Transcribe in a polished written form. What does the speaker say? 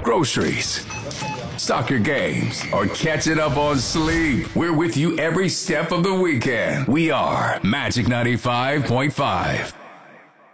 groceries, soccer games, or catching up on sleep. We're with you every step of the weekend. We are Magic 95.5.